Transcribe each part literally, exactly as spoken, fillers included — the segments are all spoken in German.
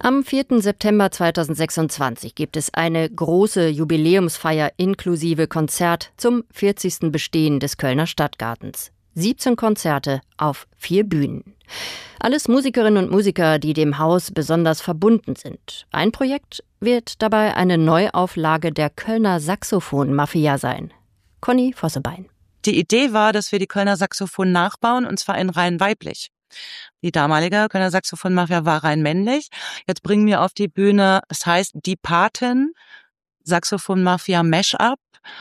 Am vierten September zweitausendsechsundzwanzig gibt es eine große Jubiläumsfeier inklusive Konzert zum vierzigsten Bestehen des Kölner Stadtgartens. siebzehn Konzerte auf vier Bühnen. Alles Musikerinnen und Musiker, die dem Haus besonders verbunden sind. Ein Projekt wird dabei eine Neuauflage der Kölner Saxophon-Mafia sein. Conny Vossebein. Die Idee war, dass wir die Kölner Saxophon nachbauen, und zwar in rein weiblich. Die damalige Kölner Saxophon-Mafia war rein männlich. Jetzt bringen wir auf die Bühne, es heißt Die Paten, Saxophon-Mafia Mash-up,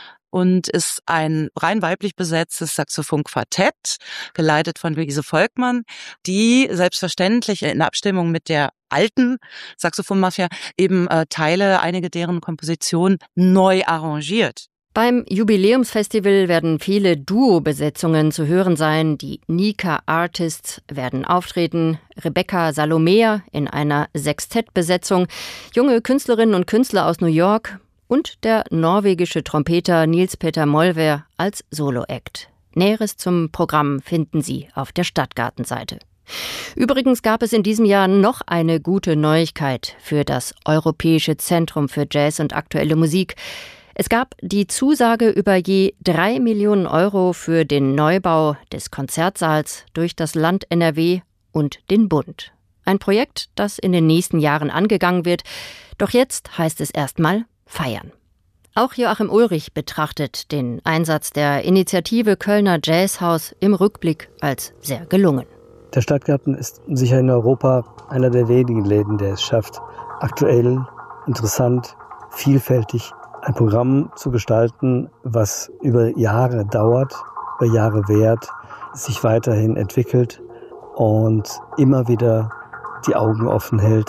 und ist ein rein weiblich besetztes Saxophon-Quartett, geleitet von Luise Volkmann, die selbstverständlich in Abstimmung mit der alten Saxophon-Mafia eben äh, Teile, einige deren Kompositionen neu arrangiert. Beim Jubiläumsfestival werden viele Duo-Besetzungen zu hören sein. Die Nika Artists werden auftreten, Rebecca Salomea in einer Sextettbesetzung, junge Künstlerinnen und Künstler aus New York und der norwegische Trompeter Nils Petter Molvær als Solo-Act. Näheres zum Programm finden Sie auf der Stadtgartenseite. Übrigens gab es in diesem Jahr noch eine gute Neuigkeit für das Europäische Zentrum für Jazz und aktuelle Musik. Es gab die Zusage über je drei Millionen Euro für den Neubau des Konzertsaals durch das Land N R W und den Bund. Ein Projekt, das in den nächsten Jahren angegangen wird. Doch jetzt heißt es erstmal feiern. Auch Joachim Ulrich betrachtet den Einsatz der Initiative Kölner Jazzhaus im Rückblick als sehr gelungen. Der Stadtgarten ist sicher in Europa einer der wenigen Läden, der es schafft, aktuell, interessant, vielfältig ein Programm zu gestalten, was über Jahre dauert, über Jahre währt, sich weiterhin entwickelt und immer wieder die Augen offen hält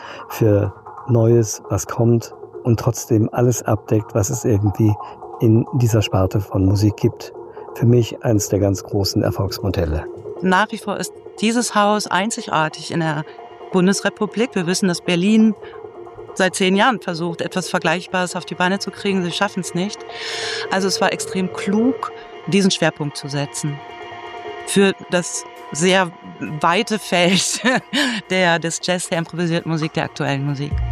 für Neues, was kommt, und trotzdem alles abdeckt, was es irgendwie in dieser Sparte von Musik gibt. Für mich eines der ganz großen Erfolgsmodelle. Nach wie vor ist dieses Haus einzigartig in der Bundesrepublik. Wir wissen, dass Berlin seit zehn Jahren versucht, etwas Vergleichbares auf die Beine zu kriegen. Sie schaffen es nicht. Also es war extrem klug, diesen Schwerpunkt zu setzen. Für das sehr weite Feld der, des Jazz, der improvisierten Musik, der aktuellen Musik.